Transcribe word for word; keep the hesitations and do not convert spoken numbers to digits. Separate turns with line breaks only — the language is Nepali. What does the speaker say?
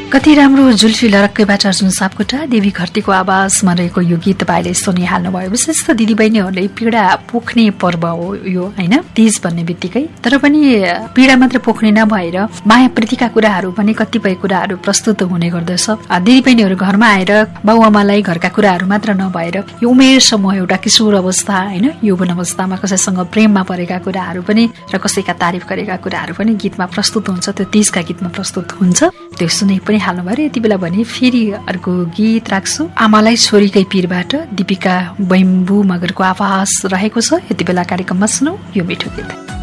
कति राम्रो जुल्फी लरक्कैबाट जुन सापकोटा देवी घरतीको आवाजमा रहेको यो गीत तपाईँले सुनिहाल्नुभयो। विशेष त दिदीबहिनीहरूले पीडा पोख्ने पर्व हो यो होइन, तीज भन्ने बित्तिकै। तर पनि पीडा मात्र पोख्ने नभएर माया प्रीतिका कुराहरू पनि कतिपय कुराहरू प्रस्तुत हुने गर्दछ। दिदीबहिनीहरू घरमा आएर बाउआमालाई घरका कुराहरू मात्र नभएर यो उमेर समूह एउटा किशोर अवस्था होइन, यौवन अवस्थामा कसैसँग प्रेममा परेका कुराहरू पनि र कसैका तारिफ गरेका कुराहरू पनि गीतमा प्रस्तुत हुन्छ। त्यो तीजका गीतमा प्रस्तुत हुन्छ। त्यो सुने पनि हाल्नुभयो। यति बेला भने फेरि अर्को गीत राख्छु। आमालाई छोरीकै पीरबाट दीपिका बैम्बु मगरको आवाज रहेको छ। यति बेला कार्यक्रममा सुनौ यो मिठो गीत।